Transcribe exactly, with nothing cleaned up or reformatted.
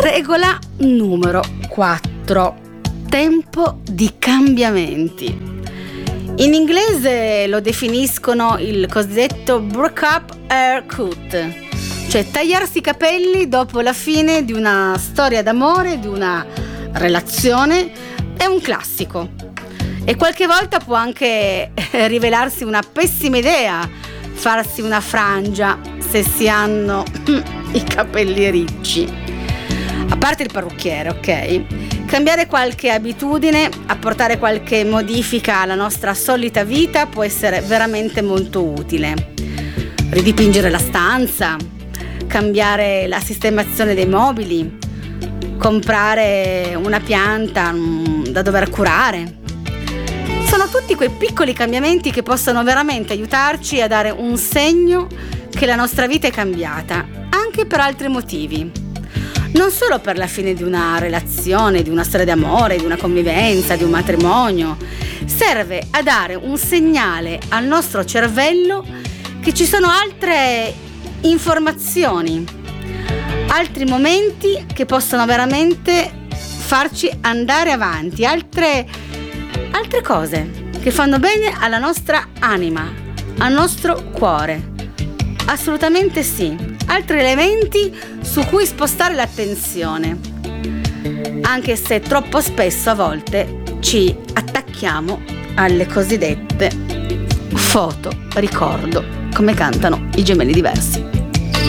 Regola numero quattro. Tempo di cambiamenti. In inglese lo definiscono il cosiddetto break-up haircut, cioè tagliarsi i capelli dopo la fine di una storia d'amore, di una relazione. È un classico e qualche volta può anche rivelarsi una pessima idea farsi una frangia se si hanno i capelli ricci. A parte il parrucchiere, ok? Cambiare qualche abitudine, apportare qualche modifica alla nostra solita vita può essere veramente molto utile. Ridipingere la stanza, cambiare la sistemazione dei mobili, comprare una pianta da dover curare. Sono tutti quei piccoli cambiamenti che possono veramente aiutarci a dare un segno che la nostra vita è cambiata, anche per altri motivi. Non solo per la fine di una relazione, di una storia d'amore, di una convivenza, di un matrimonio. Serve a dare un segnale al nostro cervello che ci sono altre informazioni, altri momenti che possono veramente farci andare avanti, altre, altre cose che fanno bene alla nostra anima, al nostro cuore. Assolutamente sì, altri elementi su cui spostare l'attenzione, anche se troppo spesso a volte ci attacchiamo alle cosiddette foto ricordo, come cantano i Gemelli Diversi.